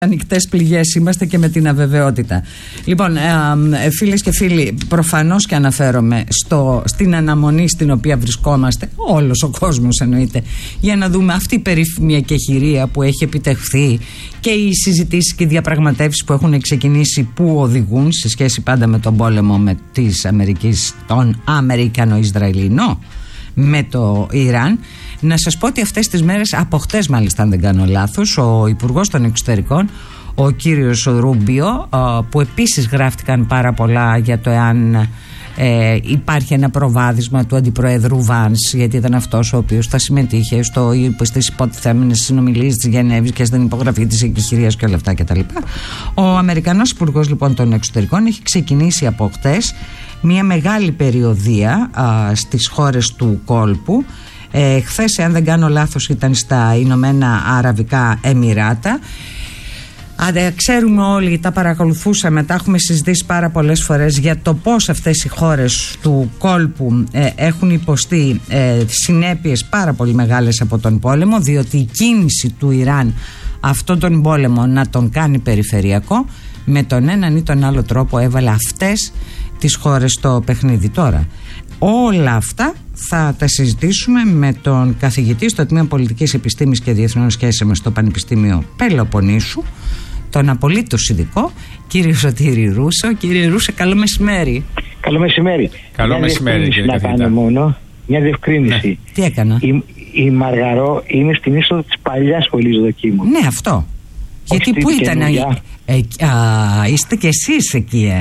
Ανοιχτές πληγές είμαστε και με την αβεβαιότητα. Λοιπόν, φίλες και φίλοι, προφανώς και αναφέρομαι στην αναμονή στην οποία βρισκόμαστε, όλος ο κόσμος εννοείται, για να δούμε αυτή η περίφημη εκεχηρία που έχει επιτευχθεί και οι συζητήσεις και οι διαπραγματεύσεις που έχουν ξεκινήσει, που οδηγούν σε σχέση πάντα με τον πόλεμο με της Αμερικής, τον Αμερικανο-Ισραηλινό, με το Ιράν. Να σας πω ότι αυτές τις μέρες, από χτες μάλιστα αν δεν κάνω λάθος, ο Υπουργός των Εξωτερικών, ο κύριος Ρούμπιο, που επίσης γράφτηκαν πάρα πολλά για το εάν υπάρχει ένα προβάδισμα του Αντιπροέδρου Βάνς, γιατί ήταν αυτός ο οποίος θα συμμετείχε στις υποτιθέμενες συνομιλίες της Γενέβης και στην υπογραφή της εκεχηρίας και όλα αυτά κτλ. Ο Αμερικανός Υπουργός λοιπόν των Εξωτερικών έχει ξεκινήσει από χτες μια μεγάλη περιοδεία στις χώρες του κόλπου. Χθες, αν δεν κάνω λάθος, ήταν στα Ηνωμένα Αραβικά Εμιράτα. Ξέρουμε όλοι, τα παρακολουθούσαμε, τα έχουμε συζητήσει πάρα πολλές φορές για το πώς αυτές οι χώρες του κόλπου έχουν υποστεί συνέπειες πάρα πολύ μεγάλες από τον πόλεμο, διότι η κίνηση του Ιράν αυτόν τον πόλεμο να τον κάνει περιφερειακό, με τον έναν ή τον άλλο τρόπο έβαλε αυτές τις χώρες στο παιχνίδι. Τώρα όλα αυτά θα τα συζητήσουμε με τον καθηγητή στο Τμήμα Πολιτικής Επιστήμης και Διεθνών Σχέσεων στο Πανεπιστήμιο Πελοποννήσου, τον απολύτως ειδικό, κύριο Σωτήρη Ρούσο. Κύριε Ρούσο, καλό μεσημέρι. Καλό μεσημέρι. Καλό μεσημέρι, κύριε καθηγητά. Να κάνω μόνο μια διευκρίνηση. Ναι. Τι έκανα? Η Μαργαρό είναι στην είσοδο της παλιάς σχολής δοκίμων. Ναι, αυτό. Γιατί πού ήταν είστε κι εσείς εκεί,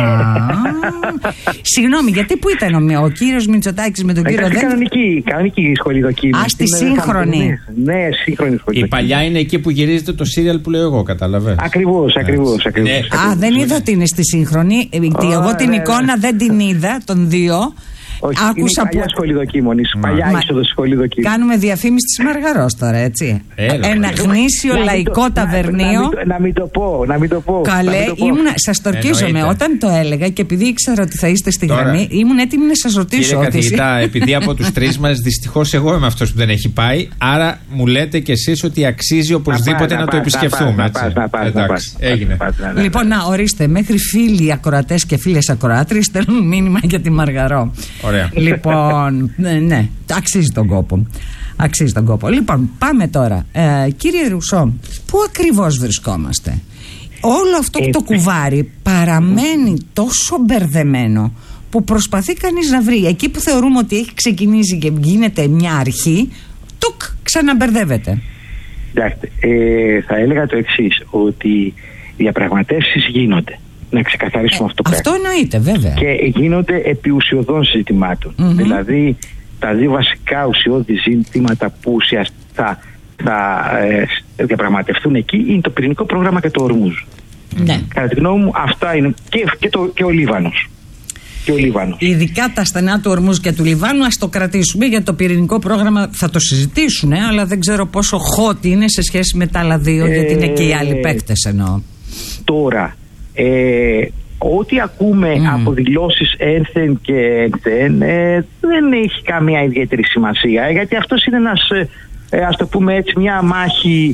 Συγγνώμη, γιατί πού ήταν ο κύριος Μητσοτάκης με τον κύριο κανονική σχολή δοκίμων. Στη σύγχρονη. Ναι, σύγχρονη σχολή. Η παλιά είναι εκεί που γυρίζεται το σύριαλ που λέω εγώ, κατάλαβε. Ακριβώς. Δεν είδα ότι είναι στη σύγχρονη. Εγώ την εικόνα δεν την είδα, των δύο. Όχι, άκουσα είναι η παλιά σχολή δοκίμων, η παλιά είσοδο σχολή δοκίμων. Κάνουμε διαφήμιση της Μαργαρός τώρα, έτσι. Ένα γνήσιο λαϊκό ταβερνίο. Να μην το πω. Καλέ, σας τορκίζομαι όταν το έλεγα, και επειδή ήξερα ότι θα είστε στη γραμμή, ήμουν έτοιμη να σας ρωτήσω. Κύριε καθηγητά, επειδή από τους τρεις μας δυστυχώς εγώ είμαι αυτός που δεν έχει πάει, άρα μου λέτε κι εσείς ότι αξίζει οπωσδήποτε να το επισκεφθούμε. Εντάξει, έγινε. Λοιπόν, να ορίστε, μέχρι φίλοι ακροατές και φίλες ακροάτριες στέλνουν μήνυμα για τη Μαργαρό. Ωραία. Λοιπόν, ναι, αξίζει τον κόπο. Λοιπόν, πάμε τώρα. Κύριε Ρουσό, πού ακριβώς βρισκόμαστε? Όλο αυτό το κουβάρι παραμένει τόσο μπερδεμένο που προσπαθεί κανείς να βρει. Εκεί που θεωρούμε ότι έχει ξεκινήσει και γίνεται μια αρχή, ξαναμπερδεύεται. Κοιτάξτε, θα έλεγα το εξής, ότι οι διαπραγματεύσεις γίνονται. Να ξεκαθαρίσουμε αυτό το πράγμα. Αυτό εννοείται, βέβαια. Και γίνονται επί ουσιωδών ζητημάτων. Δηλαδή, τα δύο βασικά ουσιώδη ζητήματα που ουσιαστικά θα διαπραγματευτούν εκεί είναι το πυρηνικό πρόγραμμα και το Ορμούζ. Ναι. Κατά τη γνώμη μου, αυτά είναι. Και ο Λίβανος. Ειδικά τα στενά του Ορμούζ και του Λιβάνου, ας το κρατήσουμε, για το πυρηνικό πρόγραμμα θα το συζητήσουν, αλλά δεν ξέρω πόσο hot είναι σε σχέση με τα άλλα δύο, γιατί είναι και οι άλλοι παίκτες εννοώ. Τώρα, ό,τι ακούμε από δηλώσεις ένθεν και ένθεν δεν έχει καμία ιδιαίτερη σημασία, γιατί αυτός είναι ένας, ας το πούμε έτσι, μια μάχη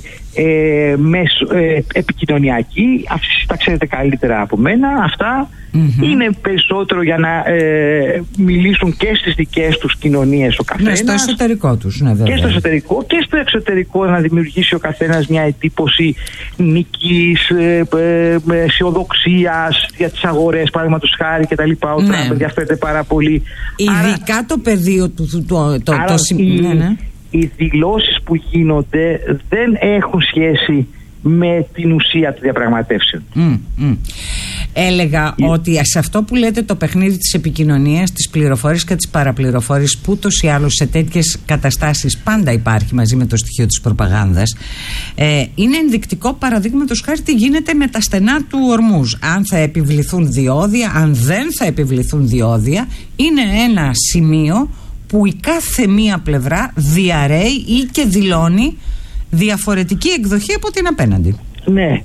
επικοινωνιακή. Αυτοί τα ξέρετε καλύτερα από μένα. Αυτά είναι περισσότερο για να μιλήσουν και στις δικές τους κοινωνίες ο καθένας. Ναι, στο εσωτερικό τους, ναι, βέβαια. Και στο εσωτερικό και στο εξωτερικό, να δημιουργήσει ο καθένας μια εντύπωση νικής, αισιοδοξίας για τις αγορές, παραδείγματος χάρη κτλ. Ο Τραμπ ενδιαφέρεται πάρα πολύ. Ειδικά το πεδίο του. Οι δηλώσεις που γίνονται δεν έχουν σχέση με την ουσία των διαπραγματεύσεων. Έλεγα ότι σε αυτό που λέτε, το παιχνίδι της επικοινωνίας, της πληροφορίας και της παραπληροφορίας, που ούτως ή άλλως σε τέτοιες καταστάσεις πάντα υπάρχει μαζί με το στοιχείο της προπαγάνδας, είναι ενδεικτικό, παραδείγματος χάρη, τι γίνεται με τα στενά του Ορμούζ. Αν θα επιβληθούν διόδια, αν δεν θα επιβληθούν διόδια, είναι ένα σημείο που η κάθε μία πλευρά διαρρέει ή και δηλώνει διαφορετική εκδοχή από την απέναντι. Ναι,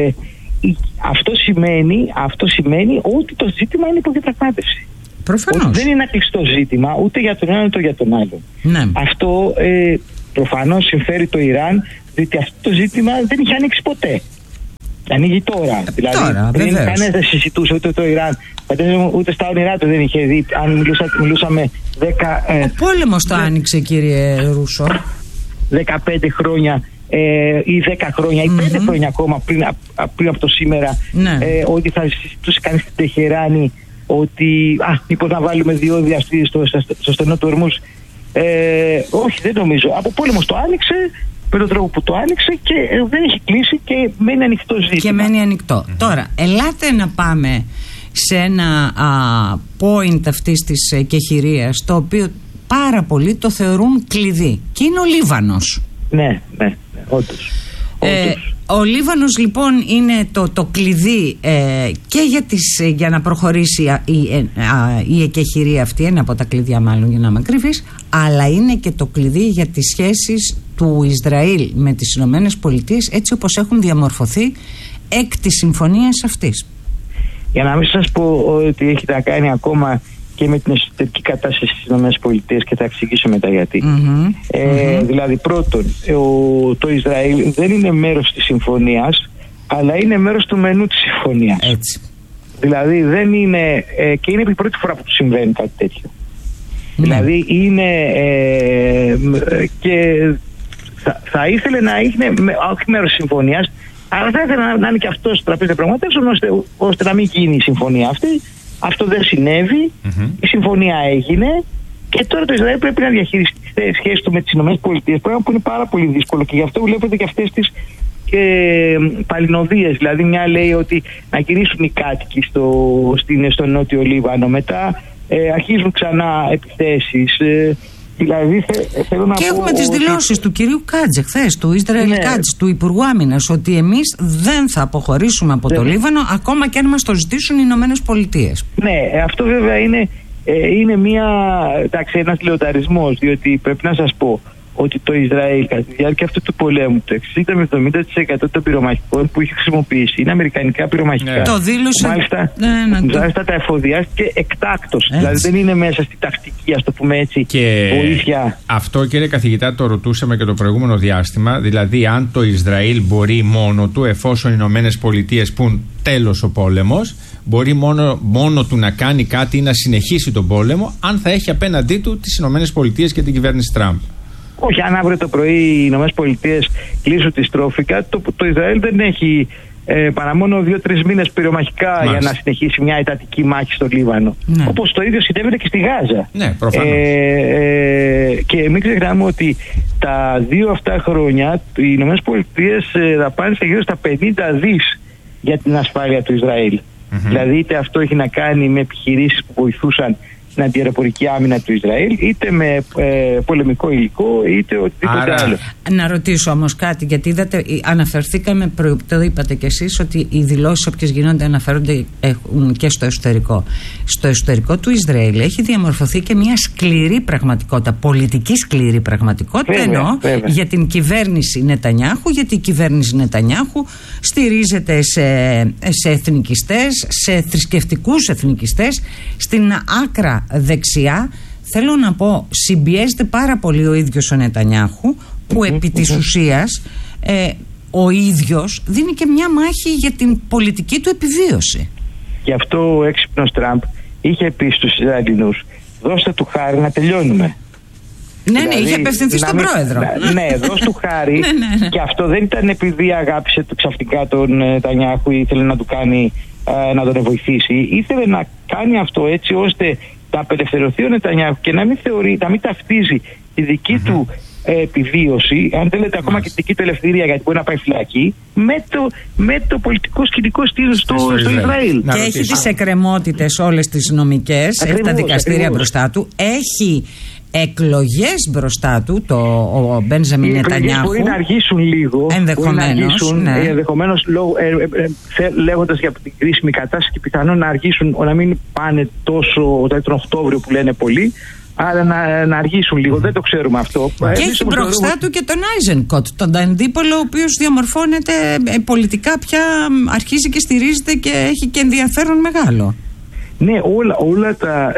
αυτό σημαίνει ότι το ζήτημα είναι υποδιαπραγμάτευση. Προφανώς. Δεν είναι ένα κλειστό ζήτημα ούτε για τον ένα ούτε για τον άλλον. Ναι. Αυτό προφανώς συμφέρει το Ιράν, διότι αυτό το ζήτημα δεν είχε ανοίξει ποτέ. Ανοίγει τώρα. Δηλαδή κανένας δεν συζητούσε ούτε το Ιράν, ούτε στα όνειρά του δεν είχε δει. Αν μιλούσαμε 10. Ο πόλεμος το άνοιξε, κύριε Ρούσο. 15 χρόνια ή 10 χρόνια ή 5 χρόνια ακόμα πριν από το σήμερα, ότι θα συζητούσε κανείς στην Τεχεράνη ότι μήπως να βάλουμε διόδια στο στενό του Ορμούζ. Όχι, δεν νομίζω. Από πόλεμος το άνοιξε, με τον τρόπο που το άνοιξε, και δεν έχει κλείσει και μένει ανοιχτό ζήτημα. Και μένει ανοιχτό. Τώρα, ελάτε να πάμε σε ένα point αυτής της κεχηρίας, το οποίο πάρα πολλοί το θεωρούν κλειδί, και είναι ο Λίβανος. Ναι, όντως. Ο Λίβανος λοιπόν είναι το κλειδί και για να προχωρήσει η εκεχηρία αυτή, ένα από τα κλειδιά μάλλον για να είμαι ακριβής, αλλά είναι και το κλειδί για τις σχέσεις του Ισραήλ με τις Ηνωμένες Πολιτείες, έτσι όπως έχουν διαμορφωθεί εκ της συμφωνίας αυτής. Για να μην σας πω ότι έχει να κάνει ακόμα και με την εσωτερική κατάσταση στις ΗΠΑ, και θα εξηγήσω μετά γιατί. Δηλαδή, πρώτον, το Ισραήλ δεν είναι μέρος της συμφωνίας, αλλά είναι μέρος του μενού της συμφωνίας. Έτσι. Δηλαδή δεν είναι, και είναι η πρώτη φορά που του συμβαίνει κάτι τέτοιο. Δηλαδή είναι και θα ήθελε να είναι όχι μέρος της συμφωνίας, αλλά θα ήθελε να είναι και αυτό στο τραπέζι των πραγματεύσεων, ώστε να μην γίνει η συμφωνία αυτή. Αυτό δεν συνέβη, η συμφωνία έγινε, και τώρα το Ισραήλ πρέπει να διαχειριστεί τις σχέσεις του με τις ΗΠΑ, πράγμα που είναι πάρα πολύ δύσκολο, και γι' αυτό βλέπετε και αυτές τις παλινοδίες. Δηλαδή μια λέει ότι να γυρίσουν οι κάτοικοι στο νότιο Λίβανο, μετά αρχίζουν ξανά επιθέσεις. Δηλαδή, θέλω να και έχουμε τις δηλώσεις του κυρίου Κάτζε χθες, του Ισραήλ Κάτζε, του Υπουργού Άμυνας, ότι εμείς δεν θα αποχωρήσουμε από το Λίβανο ακόμα και αν μας το ζητήσουν οι Ηνωμένες Πολιτείες. Ναι, αυτό βέβαια είναι ένας λεωταρισμός, διότι πρέπει να σας πω ότι το Ισραήλ κατά τη διάρκεια αυτού του πολέμου, το 60 με 70% των πυρομαχικών που έχει χρησιμοποιήσει είναι αμερικανικά πυρομαχικά. Το δήλωσε. Μάλιστα τα εφοδιάστηκε εκτάκτως. Δηλαδή δεν είναι μέσα στη τακτική, ας το πούμε έτσι, και βοήθεια. Αυτό, κύριε καθηγητά, το ρωτούσαμε και το προηγούμενο διάστημα. Δηλαδή, αν το Ισραήλ μπορεί μόνο του, εφόσον οι Ηνωμένες Πολιτείες πουν τέλος ο πόλεμος, μπορεί μόνο του να κάνει κάτι ή να συνεχίσει τον πόλεμο, αν θα έχει απέναντί του τις Ηνωμένες Πολιτείες και την κυβέρνηση Τραμπ. Όχι, αν αύριο το πρωί οι Ηνωμένες Πολιτείες κλείσουν τη στρόφικα, το Ισραήλ δεν έχει παρά μόνο 2-3 μήνες πυρομαχικά για να συνεχίσει μια εντατική μάχη στο Λίβανο. Ναι. Όπως το ίδιο συνέβαινε και στη Γάζα. Ναι, προφανώς. Και μην ξεχνάμε ότι τα 2 αυτά χρόνια οι Ηνωμένες Πολιτείες δαπάνησαν γύρω στα 50 δις για την ασφάλεια του Ισραήλ. Δηλαδή είτε αυτό έχει να κάνει με επιχειρήσεις που βοηθούσαν την αντιαεροπορική άμυνα του Ισραήλ, είτε με πολεμικό υλικό, είτε οτιδήποτε άλλο. Να ρωτήσω όμως κάτι, γιατί αναφερθήκαμε, το είπατε κι εσείς, ότι οι δηλώσεις όποιες γίνονται αναφέρονται και στο εσωτερικό. Στο εσωτερικό του Ισραήλ έχει διαμορφωθεί και μια σκληρή πραγματικότητα, πολιτική σκληρή πραγματικότητα, για την κυβέρνηση Νετανιάχου, γιατί η κυβέρνηση Νετανιάχου στηρίζεται σε εθνικιστές, σε θρησκευτικούς εθνικιστές, στην άκρα δεξιά. Θέλω να πω, συμπιέζεται πάρα πολύ ο ίδιος ο Νετανιάχου, που επί της ουσίας ο ίδιος δίνει και μια μάχη για την πολιτική του επιβίωση. Γι' αυτό ο έξυπνος Τραμπ είχε πει στους Ισραηλινούς, δώστε του χάρη να τελειώνουμε. Ναι, δηλαδή, είχε απευθυνθεί στον πρόεδρο. Ναι, δώσ' του χάρη. Και αυτό δεν ήταν επειδή αγάπησε ξαφνικά τον Νετανιάχου ή ήθελε να του κάνει, να τον βοηθήσει. Ήθελε να κάνει αυτό έτσι ώστε να απελευθερωθεί ο Νετανιάχου και να μην μην ταυτίζει τη δική του επιβίωση, αν θέλετε ακόμα και τη δική του ελευθερία, γιατί μπορεί να πάει φυλακή, με το πολιτικό σκηνικό στο Ισραήλ. Και έχει τις εκκρεμότητες όλες τις νομικές, έχει τα δικαστήρια μπροστά του, έχει εκλογές μπροστά του, ο Μπένζαμιν Νετανιάχου. Μπορεί να αργήσουν λίγο. Ενδεχομένως λέγοντας για την κρίσιμη κατάσταση, και πιθανόν να αργήσουν, να μην πάνε τόσο τον Οκτώβριο που λένε πολλοί, άρα να αργήσουν λίγο. Δεν το ξέρουμε αυτό. Και έχει μπροστά του και τον Άιζενκοτ, τον αντίπολο, ο οποίος διαμορφώνεται πολιτικά πια, αρχίζει και στηρίζεται και έχει και ενδιαφέρον μεγάλο. Ναι, όλα τα.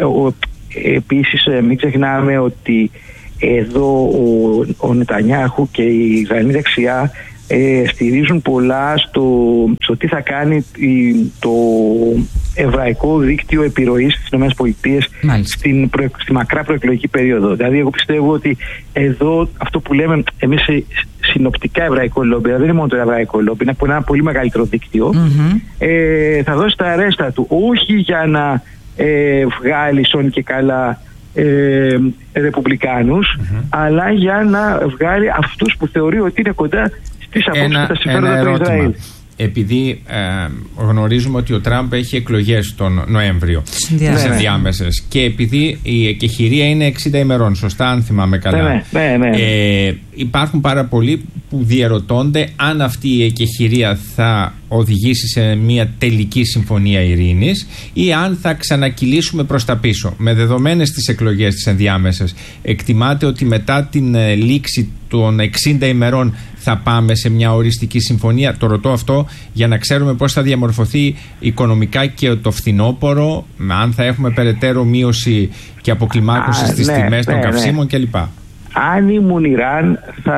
Επίσης μην ξεχνάμε ότι εδώ ο Νετανιάχου και η Ισραηλινή δεξιά στηρίζουν πολλά στο τι θα κάνει το εβραϊκό δίκτυο επιρροής στις ΗΠΑ στη μακρά προεκλογική περίοδο. Δηλαδή, εγώ πιστεύω ότι εδώ αυτό που λέμε εμείς συνοπτικά εβραϊκό λόμπι, δεν είναι μόνο το εβραϊκό λόμπι, είναι ένα πολύ μεγαλύτερο δίκτυο, θα δώσει τα αρέστα του, όχι για να βγάλει σώνει και καλά ρεπουμπλικανούς, αλλά για να βγάλει αυτούς που θεωρεί ότι είναι κοντά στις απόψεις και τα συμφέροντα του Ισραήλ. Επειδή γνωρίζουμε ότι ο Τραμπ έχει εκλογές τον Νοέμβριο, τις ενδιάμεσες, και επειδή η εκεχηρία είναι 60 ημερών, σωστά, αν θυμάμαι καλά, υπάρχουν πάρα πολλοί που διαρωτώνται αν αυτή η εκεχηρία θα οδηγήσει σε μια τελική συμφωνία ειρήνης ή αν θα ξανακυλήσουμε προς τα πίσω. Με δεδομένες τις εκλογές τις ενδιάμεσες, εκτιμάται ότι μετά την λήξη των 60 ημερών θα πάμε σε μια οριστική συμφωνία? Το ρωτώ αυτό για να ξέρουμε πώς θα διαμορφωθεί οικονομικά και το φθινόπωρο, αν θα έχουμε περαιτέρω μείωση και αποκλιμάκωση στις τιμές των καυσίμων κλπ. Αν ήμουν Ιράν,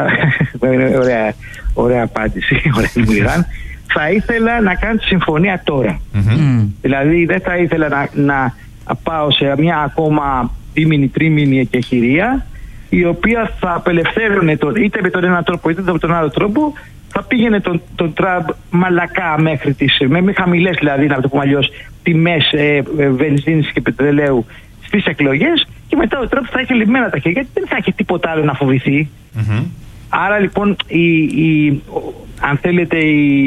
ωραία απάντηση, Ιράν, θα ήθελα να κάνω τη συμφωνία τώρα. Δηλαδή δεν θα ήθελα να πάω σε μια ακόμα τρίμηνη εκεχηρία, η οποία θα απελευθέρωνε είτε με τον ένα τρόπο είτε με τον άλλο τρόπο, θα πήγαινε τον Τραμπ μαλακά μέχρι με χαμηλές, δηλαδή να το πούμε αλλιώς, τιμές βενζίνης και πετρελαίου στις εκλογές, και μετά ο Τραμπ θα έχει λυμμένα τα χέρια, γιατί δεν θα έχει τίποτα άλλο να φοβηθεί. Άρα λοιπόν αν θέλετε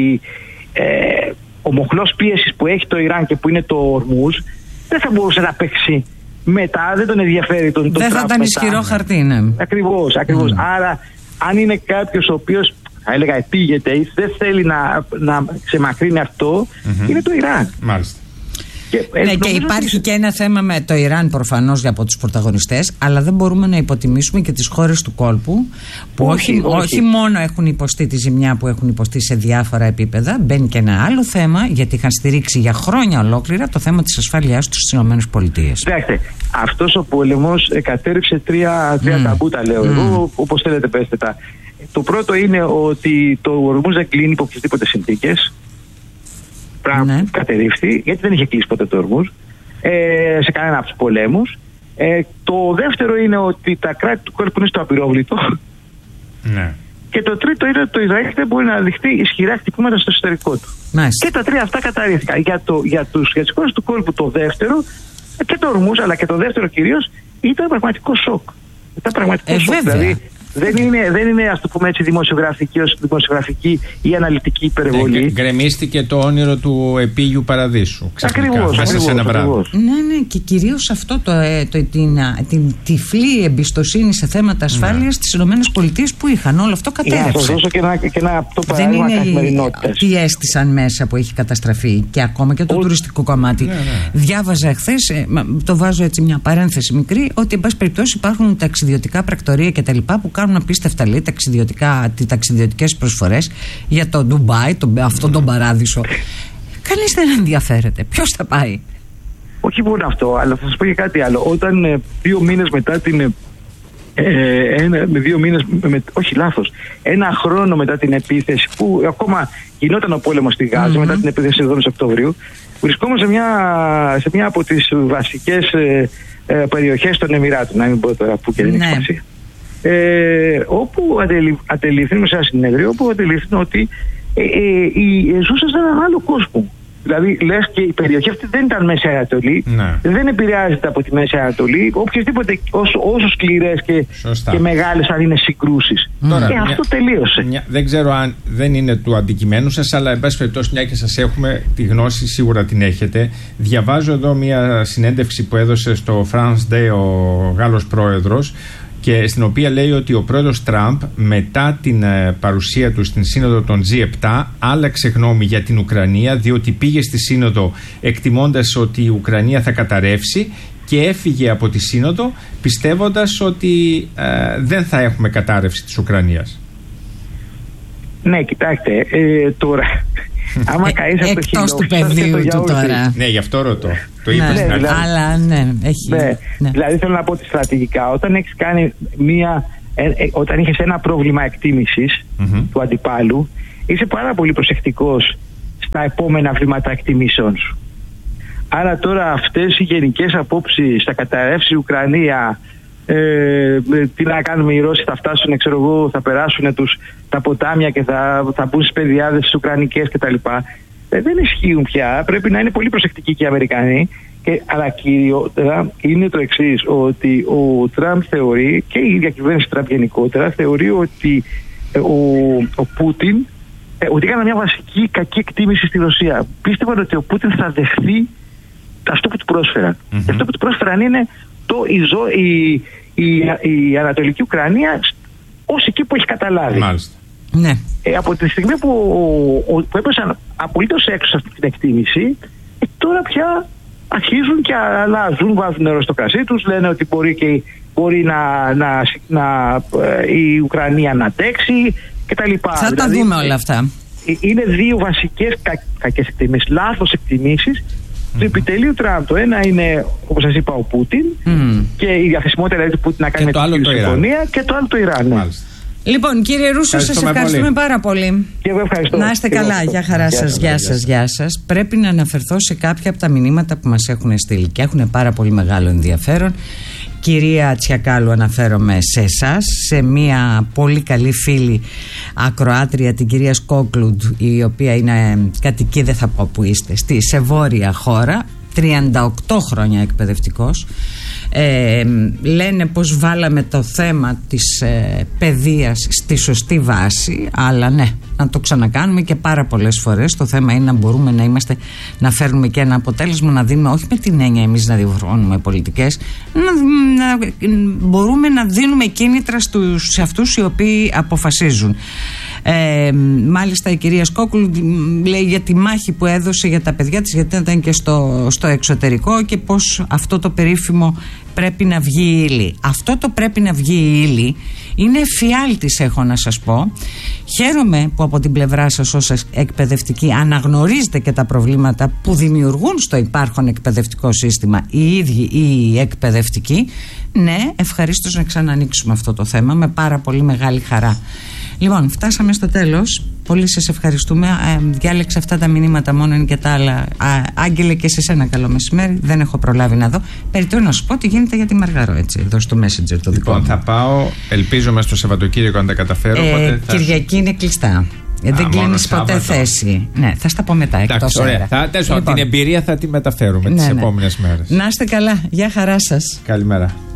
ο μοχλός πίεσης που έχει το Ιράν και που είναι το Ορμούζ δεν θα μπορούσε να παίξει μετά, δεν τον ενδιαφέρει τον δεν θα ήταν ισχυρό χαρτί, ναι. Ακριβώς. Άρα αν είναι κάποιος ο οποίος, θα έλεγα, επίγεται ή δεν θέλει να ξεμακρύνει αυτό, είναι το Ιράν. Μάλιστα. Και υπάρχει και ένα θέμα με το Ιράν προφανώς από τους πρωταγωνιστές, αλλά δεν μπορούμε να υποτιμήσουμε και τις χώρες του κόλπου που όχι μόνο έχουν υποστεί τη ζημιά που έχουν υποστεί σε διάφορα επίπεδα. Μπαίνει και ένα άλλο θέμα, γιατί είχαν στηρίξει για χρόνια ολόκληρα το θέμα της ασφάλειάς τους στις ΗΠΑ. Κοιτάξτε, αυτός ο πόλεμος κατέρριψε τρία ταμπούτα, λέω εγώ, όπως θέλετε πέστε τα. Το πρώτο είναι ότι το Ορμούζ δεν κλείνει υπό οποιασδήποτε συνθήκες. Κατερρίφθη, γιατί δεν είχε κλείσει ποτέ το Ορμούζ σε κανένα από τους πολέμους. Το δεύτερο είναι ότι τα κράτη του κόλπου είναι στο απειρόβλητο. Και το τρίτο είναι ότι το Ισραήλ δεν μπορεί να δεχτεί ισχυρά χτυπήματα στο εσωτερικό του. Και τα τρία αυτά καταρρίφθηκαν. Για τις χώρες του κόλπου το δεύτερο, και το Ορμούζ αλλά και το δεύτερο κυρίως, ήταν πραγματικό σοκ. Δηλαδή δεν είναι, ας το πούμε έτσι, δημοσιογραφική ή αναλυτική υπερβολή. Γκρεμίστηκε το όνειρο του επίγειου παραδείσου. Ακριβώς. Μέσα σε ένα βράδυ. Ναι, και κυρίως αυτό την τυφλή εμπιστοσύνη σε θέματα ασφάλειας στις ΗΠΑ που είχαν. Όλο αυτό κατέρευσε. Να σας δώσω και ένα αυτό παράδειγμα καθημερινότητας. Τι έστησαν μέσα που έχει καταστραφεί, και ακόμα και το τουριστικό κομμάτι. Διάβαζα χθες, το βάζω έτσι μια παρένθεση μικρή, ότι εν πάση περιπτώσει υπάρχουν ταξιδιωτικά πρακτορεία κτλ. Που κάνουν απίστευτα, λέει, ταξιδιωτικές προσφορές για το Ντουμπάι, αυτόν τον παράδεισο. Κανείς δεν ενδιαφέρεται. Ποιος θα πάει? Όχι μόνο αυτό, αλλά θα σας πω και κάτι άλλο. Όταν 2 μήνες μετά την. Ένα χρόνο μετά την επίθεση, που ακόμα γινόταν ο πόλεμος στη Γάζα, μετά την επίθεση 7 Οκτωβρίου, βρισκόμαστε σε μια από τις βασικές περιοχές των Εμιράτων, να μην πω τώρα που και δεν έχει σημασία. Όπου αντελήφθηνε σε ένα συνέδριο, όπου αντελήφθηνε ότι ζούσαν σε έναν άλλο κόσμο. Δηλαδή, λες και η περιοχή αυτή δεν ήταν Μέση Ανατολή, δεν επηρεάζεται από τη Μέση Ανατολή, οποιασδήποτε, όσο σκληρές και μεγάλες αν είναι συγκρούσεις. Τώρα, αυτό τελείωσε. Δεν ξέρω αν δεν είναι του αντικειμένου σας, αλλά εν πάση περιπτώσει, μια και σας έχουμε τη γνώση, σίγουρα την έχετε. Διαβάζω εδώ μια συνέντευξη που έδωσε στο France Day ο Γάλλος πρόεδρος, και στην οποία λέει ότι ο πρόεδρος Τραμπ, μετά την παρουσία του στην σύνοδο των G7, άλλαξε γνώμη για την Ουκρανία, διότι πήγε στη σύνοδο εκτιμώντας ότι η Ουκρανία θα καταρρεύσει, και έφυγε από τη σύνοδο πιστεύοντας ότι δεν θα έχουμε κατάρρευση της Ουκρανίας. Ναι, κοιτάξτε, τώρα άμα καείς από το εκτός του πεδίου του τώρα. Ναι, γι' αυτό ρωτώ. Το είπα στην αρχή. Αλλά ναι, έχει. Δηλαδή θέλω να πω ότι στρατηγικά, όταν έχεις κάνει μία όταν είχες ένα πρόβλημα εκτίμησης του αντιπάλου, είσαι πάρα πολύ προσεκτικός στα επόμενα βήματα εκτιμήσεων σου. Άρα τώρα αυτές οι γενικές απόψεις, θα καταρρεύσει η Ουκρανία, τι να κάνουμε, οι Ρώσοι θα φτάσουν, ξέρω εγώ, θα περάσουν τα ποτάμια και θα μπουν στις πεδιάδες τις Ουκρανικές κτλ. Δεν ισχύουν πια. Πρέπει να είναι πολύ προσεκτικοί και οι Αμερικανοί. Αλλά κυριότερα είναι το εξής, ότι ο Τραμπ θεωρεί, και η ίδια κυβέρνηση Τραμπ γενικότερα, θεωρεί ότι ο Πούτιν ότι έκανε μια βασική κακή εκτίμηση στη Ρωσία. Πίστευαν ότι ο Πούτιν θα δεχθεί αυτό που του πρόσφεραν. Και αυτό που του πρόσφεραν είναι η Ανατολική Ουκρανία ως εκεί που έχει καταλάβει. Μάλιστα. Ναι. Από τη στιγμή που έπεσαν απολύτως έξω σε αυτή την εκτίμηση, τώρα πια αρχίζουν και αλλάζουν, βάζουν νερό στο κρασί τους, λένε ότι μπορεί η Ουκρανία να αντέξει κτλ. Θα τα δούμε όλα αυτά. Είναι δύο βασικές κακές εκτιμήσεις, λάθος εκτιμήσεις του επιτελείου Τραμπ. Το ένα είναι, όπως σας είπα, ο Πούτιν και η διαθεσιμότητα του Πούτιν να κάνει με τη συμφωνία, και το άλλο το Ιράν. Μάλιστα. Λοιπόν, κύριε Ρούσο, σας ευχαριστούμε πάρα πολύ. Και εγώ ευχαριστώ. Να είστε καλά. Γεια χαρά σας. Γεια σας. Πρέπει να αναφερθώ σε κάποια από τα μηνύματα που μας έχουν στείλει και έχουν πάρα πολύ μεγάλο ενδιαφέρον. Κυρία Τσιακάλου, αναφέρομαι σε εσάς, σε μια πολύ καλή φίλη ακροάτρια, την κυρία Σκόκλουντ, η οποία είναι κατοική, δεν θα πω που είστε, σε βόρεια χώρα, 38 χρόνια εκπαιδευτικός. Λένε πως βάλαμε το θέμα της παιδείας στη σωστή βάση, αλλά ναι, να το ξανακάνουμε και πάρα πολλές φορές. Το θέμα είναι να μπορούμε να φέρνουμε και ένα αποτέλεσμα, να δίνουμε, όχι με την έννοια εμείς να διορθώνουμε πολιτικές, να μπορούμε να δίνουμε κίνητρα σε αυτούς οι οποίοι αποφασίζουν. Μάλιστα η κυρία Σκόκουλ λέει για τη μάχη που έδωσε για τα παιδιά της, γιατί ήταν και στο εξωτερικό, και πως αυτό το περίφημο πρέπει να βγει η ύλη. Αυτό το πρέπει να βγει η ύλη είναι εφιάλτης, έχω να σας πω. Χαίρομαι που από την πλευρά σας ως εκπαιδευτικοί αναγνωρίζετε και τα προβλήματα που δημιουργούν στο υπάρχον εκπαιδευτικό σύστημα οι ίδιοι οι εκπαιδευτικοί. Ναι, ευχαρίστως να ξανανοίξουμε αυτό το θέμα με πάρα πολύ μεγάλη χαρά. Λοιπόν, φτάσαμε στο τέλος. Πολύ σας ευχαριστούμε. Διάλεξα αυτά τα μηνύματα μόνο, είναι και τα άλλα. Άγγελε, και σε σένα καλό μεσημέρι. Δεν έχω προλάβει να δω. Περιττώ να σου πω τι γίνεται για τη Μαργαρό, έτσι, εδώ στο Messenger το δικό μου. Θα πάω, ελπίζω μέσα στο Σαββατοκύριακο αν τα καταφέρω. Κυριακή είναι κλειστά. Δεν κλείνεις ποτέ θέση. Ναι, θα στα πω μετά. Εντάξει, ωραία. Την εμπειρία θα τη μεταφέρουμε τις επόμενες μέρες. Να είστε καλά. Γεια χαρά σας. Καλημέρα.